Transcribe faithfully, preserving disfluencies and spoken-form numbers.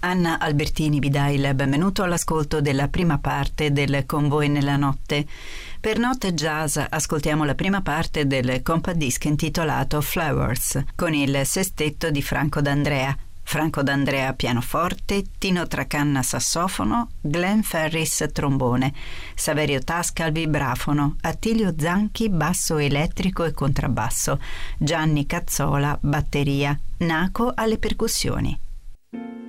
Anna Albertini vi dà il benvenuto all'ascolto della prima parte del Con voi nella notte. Per Notte Jazz ascoltiamo la prima parte del compact disc intitolato Flowers, con il sestetto di Franco D'Andrea. Franco D'Andrea pianoforte, Tino Tracanna sassofono, Glenn Ferris trombone, Saverio Tasca al vibrafono, Attilio Zanchi basso elettrico e contrabbasso, Gianni Cazzola batteria, Naco alle percussioni.